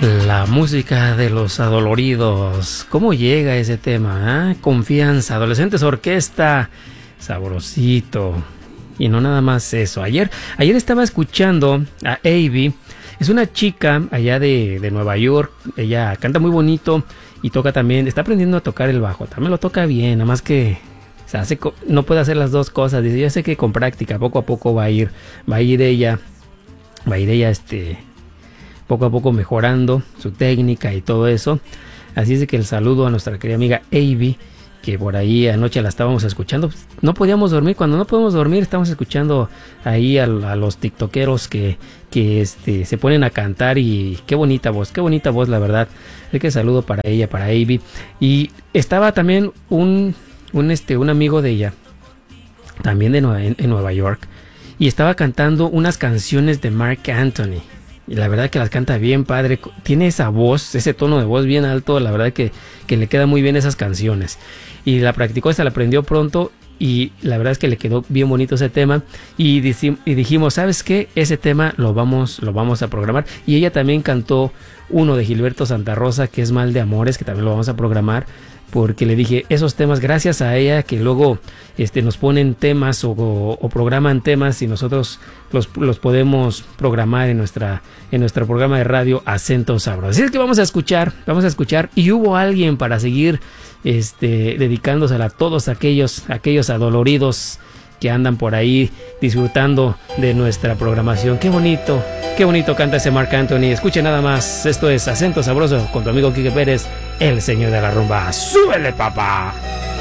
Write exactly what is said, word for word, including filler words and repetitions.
La música de los adoloridos. ¿Cómo llega ese tema? ¿Eh? Confianza, Adolescentes Orquesta, sabrosito. Y no nada más eso. Ayer, ayer estaba escuchando a Avi. Es una chica allá de, de Nueva York. Ella canta muy bonito y toca también. Está aprendiendo a tocar el bajo. También lo toca bien. Nada más que se hace, no puede hacer las dos cosas. Dice, yo sé que con práctica poco a poco va a ir, va a ir ella, va a ir ella este... poco a poco mejorando su técnica y todo eso. Así es de que el saludo a nuestra querida amiga Avi, que por ahí anoche la estábamos escuchando. No podíamos dormir, cuando no podemos dormir estamos escuchando ahí a, a los tiktokeros que, que este, se ponen a cantar, y qué bonita voz, qué bonita voz, la verdad. Así que saludo para ella, para Avi. Y estaba también un, un, este, un amigo de ella, también de Nueva, en, en Nueva York, y estaba cantando unas canciones de Marc Anthony. Y la verdad que las canta bien padre. Tiene esa voz, ese tono de voz bien alto. La verdad que, que le queda muy bien esas canciones. Y la practicó, esta la aprendió pronto. Y la verdad es que le quedó bien bonito ese tema. Y, dici- y dijimos, ¿sabes qué? Ese tema lo vamos, lo vamos a programar. Y ella también cantó uno de Gilberto Santa Rosa, que es Mal de Amores, que también lo vamos a programar. Porque le dije, esos temas, gracias a ella, que luego este, nos ponen temas o, o, o programan temas, y nosotros los, los podemos programar en nuestra en nuestro programa de radio Acento Sabroso. Así es que vamos a escuchar, vamos a escuchar. Y hubo alguien para seguir este, dedicándosela a todos aquellos, aquellos adoloridos que andan por ahí disfrutando de nuestra programación. Qué bonito, qué bonito canta ese Marc Anthony. Escuche nada más, esto es Acento Sabroso con tu amigo Quique Pérez, el señor de la rumba. ¡Súbele, papá!